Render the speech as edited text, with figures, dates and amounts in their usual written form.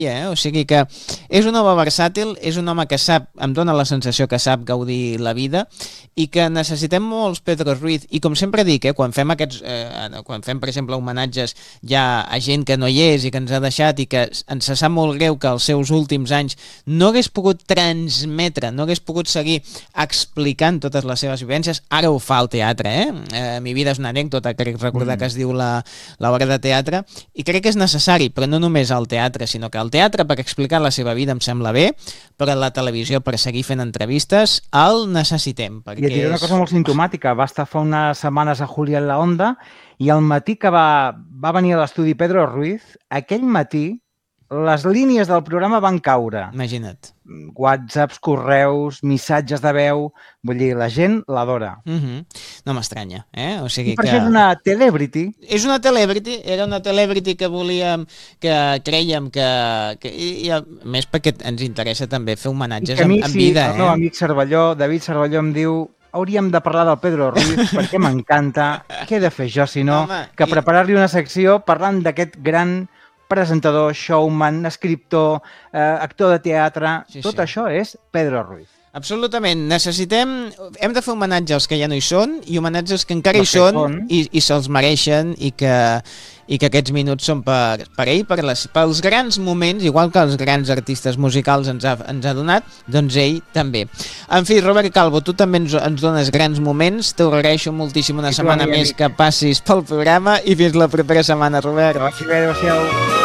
O sigui que és un home versàtil, és un home que sap, em dóna la sensació que sap gaudir la vida i que necessitem molts Pedro Ruiz, i com sempre dic, quan fem quan fem, per exemple, homenatges ja a gent que no hi és i que ens ha deixat i que ens sap molt greu que els seus últims anys no hagués pogut transmetre, no hagués pogut seguir explicant totes les seves vivències, ara ho fa al teatre, Mi vida és una anècdota, crec recordar que es diu l'obra de teatre, i crec que és necessari, però no només al teatre, sinó que al teatre per explicar la seva vida em sembla bé, però a la televisió per seguir fent entrevistes el necessitem. I et diré una cosa molt simptomàtica. Va estar fa unes setmanes a Julia en la Onda i al matí que va venir a l'estudi Pedro Ruiz, aquell matí les línies del programa van caure. Imagina't. WhatsApps, correus, missatges de veu... Vull dir, la gent l'adora. No m'estranya, O sigui I per això és una celebrity. És una celebrity, era una celebrity que volíem, que creiem que i a més perquè ens interessa també fer homenatges en vida. El meu amic Cervelló, David Cervelló, em diu: hauríem de parlar del Pedro Ruiz perquè m'encanta. Què he de fer jo, si no, que preparar-li una secció parlant d'aquest gran presentador, showman, escriptor, actor de teatre... Tot això és Pedro Ruiz. Absolutament. Hem de fer homenatge als que ja no hi són i homenatges que encara hi són i se'ls mereixen i que aquests minuts són per ell, pels grans moments, igual que els grans artistes musicals ens ha donat, doncs ell també. En fi, Robert Calvo, tu també ens dones grans moments, t'ho agraeixo moltíssim una setmana més que passis pel programa i fins la propera setmana, Robert. Adéu-siau.